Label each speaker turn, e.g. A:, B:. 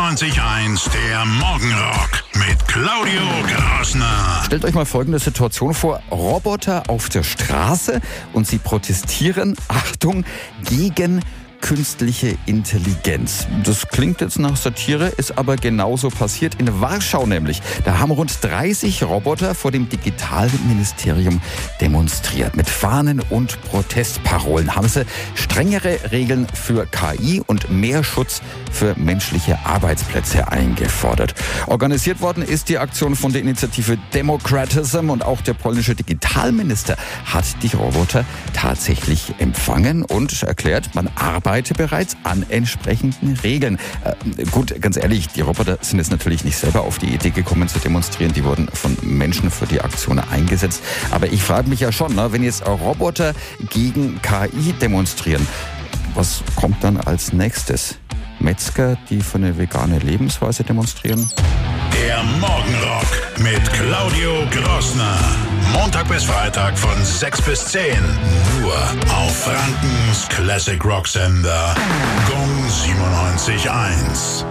A: 97.1, der Morgenrock mit Claudio Grassner.
B: Stellt euch mal folgende Situation vor. Roboter auf der Straße und sie protestieren, Achtung, gegen künstliche Intelligenz. Das klingt jetzt nach Satire, ist aber genauso passiert in Warschau nämlich. Da haben rund 30 Roboter vor dem Digitalministerium demonstriert. Mit Fahnen und Protestparolen haben sie strengere Regeln für KI und mehr Schutz für menschliche Arbeitsplätze eingefordert. Organisiert worden ist die Aktion von der Initiative Democratism und auch der polnische Digitalminister hat die Roboter tatsächlich empfangen und erklärt, man arbeite bereits an entsprechenden Regeln. Gut, ganz ehrlich, die Roboter sind jetzt natürlich nicht selber auf die Idee gekommen zu demonstrieren. Die wurden von Menschen für die Aktion eingesetzt. Aber ich frage mich ja schon, wenn jetzt Roboter gegen KI demonstrieren, was kommt dann als nächstes? Metzger, die für eine vegane Lebensweise demonstrieren?
A: Der Morgenrock mit Claudio Grassner. Montag bis Freitag von 6 bis 10. Nur auf Frankens Classic Rock Sender. Gong 97.1.